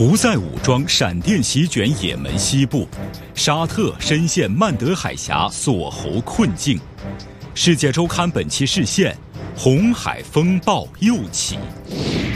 胡塞武装闪电席卷也门西部，沙特深陷曼德海峡锁喉困境。世界周刊本期视线：红海风暴又起。